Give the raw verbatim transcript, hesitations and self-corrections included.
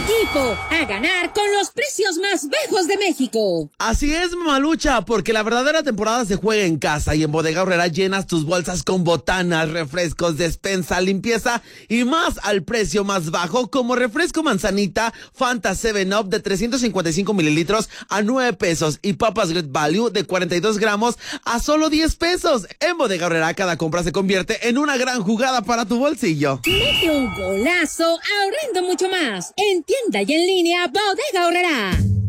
equipo, a ganar con los precios más bajos de México. Así es, Mamalucha, porque la verdadera temporada se juega en casa y en Bodega Aurrera llenas tus bolsas con botanas, refrescos, despensa, limpieza y más al precio más bajo, como refresco manzanita Fanta seven up de trescientos cincuenta y cinco mililitros a nueve pesos y papas Great Value de cuarenta y dos gramos a solo diez pesos. En Bodega Aurrera cada compra se convierte en una gran jugada para tu bolsillo. Mete un golazo ahorrando mucho más. En tienda y en línea, Bodega Aurrera.